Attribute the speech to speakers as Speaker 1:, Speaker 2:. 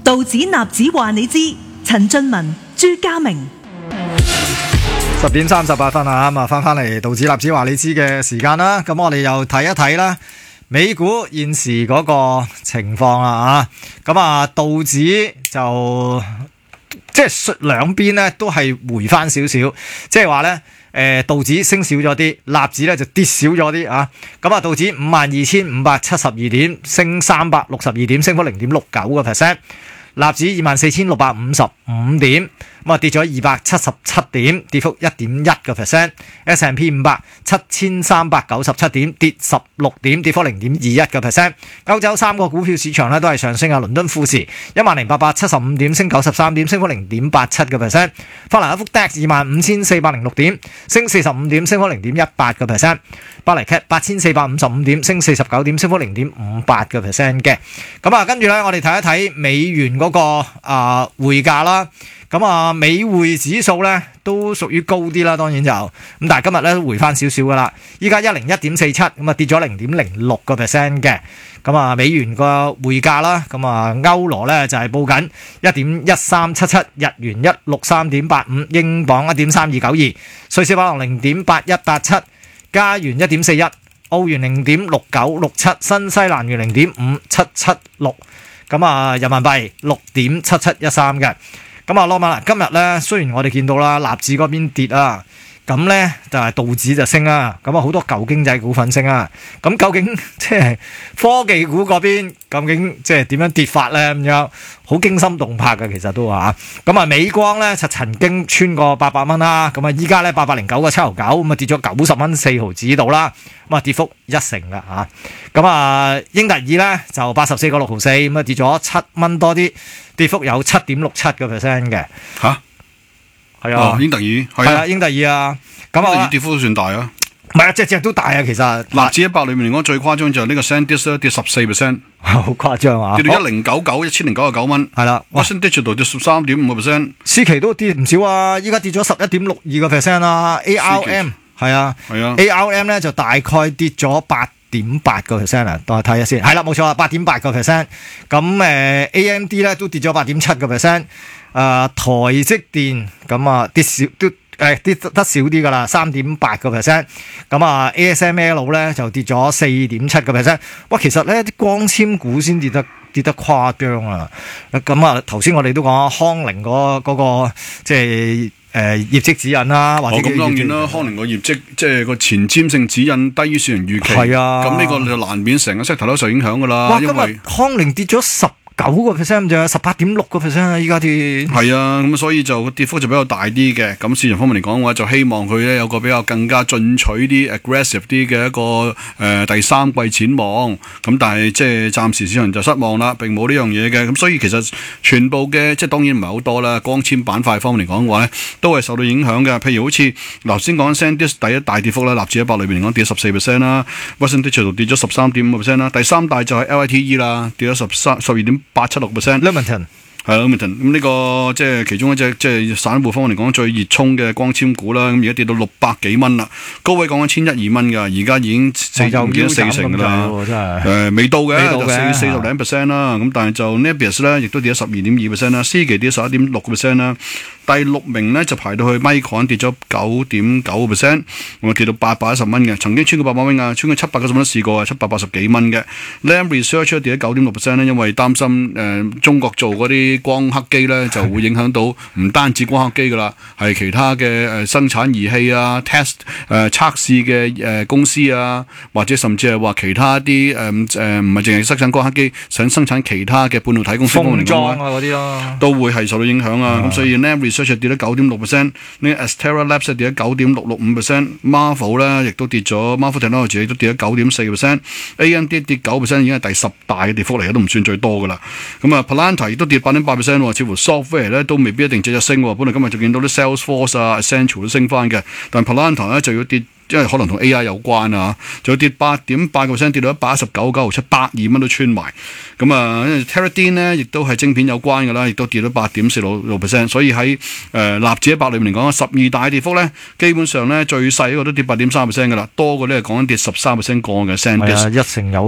Speaker 1: 道指納指話你知，陳俊文、朱家明。
Speaker 2: 10:38啊，咁啊翻嚟道指納指話你知嘅時間啦。咁我哋又睇一睇啦，美股現時嗰個情況啦嚇。咁啊，道指就即係兩邊咧都係回翻少少，即係話咧道指升少咗啲，納指咧就跌少咗啲啊。咁啊，道指52,572點，升362點，升幅0.69%。納指24,655點，咁啊跌咗277點，跌幅1.1%。S&P 500 7,397點，跌16點，跌幅0.21%。歐洲三個股票市場咧都係上升啊，倫敦富時10,875點，升93點，升幅0.87%。法蘭克福 DAX 25,406點，升45點，升幅0.18%。巴黎 CAC 8,455點，升49點，升幅0.58%嘅。咁啊，跟住咧我哋睇一睇美元嗰個匯價啦。咁啊，美匯指數咧都屬於高啲啦，當然就咁，但係今日咧回翻少少噶啦，依家101.47，咁啊跌咗0.06%嘅。咁啊，美元個匯價啦，咁啊歐羅咧就係報緊1.1377，日元163.85，英鎊1.3292，瑞士法郎0.8187，加元1.41，澳元0.6967，新西蘭元0.5776，咁啊人民幣6.7713嘅。咁啊，羅馬啦，今日咧雖然我哋見到啦，納指嗰邊跌啊，咁咧就係道指就升啊，咁啊好多舊經濟股份升啊，咁究竟即係科技股嗰邊究竟即係點樣跌法咧？咁樣好驚心動魄嘅，其實都話咁啊，美光咧就曾經穿過800蚊啦，咁啊依家咧809.79，咁啊跌咗90蚊4毫子度啦，咁啊跌幅1成啦嚇。咁啊英特爾咧就84.6毫四，咁啊跌咗7蚊多啲，跌幅有7.67% 嘅
Speaker 3: 嚇。係啊，英特爾係啊，
Speaker 2: 英特爾啊，咁
Speaker 3: 英特爾跌幅都算大啊。
Speaker 2: 唔係啊，隻都大啊，其實。
Speaker 3: 納指100裏面嚟講最誇張就係呢個 SanDisk 跌14%，
Speaker 2: 好誇張啊！
Speaker 3: 跌到1099蚊。係啦 ，Western Digital 跌13.5%，
Speaker 2: 思奇都跌唔少啊，依家跌咗11.62% 啦。ARM 係啊，ARM 咧就大概跌咗8.8% 啊，當我睇下先。係啦，冇錯啊，8.8%。咁AMD 咧都跌咗8.7%。台積電咁啊跌少都跌得少啲噶啦，3.8%。咁啊 ASML 咧就跌咗4.7%。哇，其實咧啲光纖股先跌得誇張啊！咁啊頭先我哋都講康寧嗰個即係業績指引啦，或者
Speaker 3: 咁當然啦，康寧個業績即係個前瞻性指引低於市場預期，係啊，咁呢個就難免成個 sector 都受影響噶啦。
Speaker 2: 哇，因為康寧跌咗9%就18.6% 啊！依家啲
Speaker 3: 係啊，咁所以就跌幅就比較大啲嘅。咁市場方面嚟講嘅話，就希望佢咧有個比較更加進取啲、aggressive 啲嘅一個第三季展望。咁但係即係暫時市場就失望啦，並冇呢樣嘢嘅。咁所以其實全部嘅即係當然唔係好多啦。光纖板塊方面嚟講嘅話咧，都係受到影響嘅。譬如好似頭先講 SanDisk 第一大跌幅啦，納指100裏邊嚟講跌14%啦 ，Western Digital 跌咗13.5% 啦。第三大就係 LITE 啦，跌咗12.876%。
Speaker 2: Lumentum
Speaker 3: 係 Lumentum， 咁呢個即係其中一隻即係散戶方面嚟講最熱衷嘅光纖股啦。咁而家跌到600幾蚊啦，高位講緊1,102蚊㗎，而家已經跌咗4成㗎啦。未到嘅，就40%啦。咁但係就 Nebius 咧，亦都跌咗12.2% 啦，思奇跌咗11.6% 啦。第6名咧就排到去 Micron 跌咗9.9%，咁啊跌到810蚊嘅，曾經穿過800蚊啊，穿過790蚊都試過啊，780幾蚊嘅。Lam Research 跌咗9.6% 咧，因為擔心中國做嗰啲光刻機咧就會影響到唔單止光刻機噶啦，係其他嘅生產儀器啊、test 測試嘅公司啊，或者甚至係話其他啲唔係淨係生產光刻機，想生產其他嘅半導體公司
Speaker 2: 封裝啊嗰啲咯，
Speaker 3: 都會係受到影響啊。咁所以 Lam Research 跌咗9.6%， 呢個 Astera Labs 跌咗9.665%，Marvel 咧亦都跌咗 ，Marvel Technology 亦都跌咗9.4%，AMD 跌9%已經係第10大嘅跌幅嚟嘅，都唔算最多噶啦。咁啊 Palantir 亦都跌8.8%喎，似乎 software 咧都未必一定隻升喎。本來今日就見到啲 Salesforce 啊、Accenture 都升翻嘅，但 Palantir 咧就要跌。因為可能同 AI 有關啊，就跌8.8%，跌到119.972蚊都穿埋。咁啊 Teradin 咧亦都係晶片有關嘅啦，亦都跌到8.46%。所以喺納指100裏面嚟講，12大跌幅咧，基本上咧最細嗰個都跌8.3% 嘅啦，多嘅咧講緊跌13% 過嘅 SanDisk。
Speaker 2: 係啊，1成有。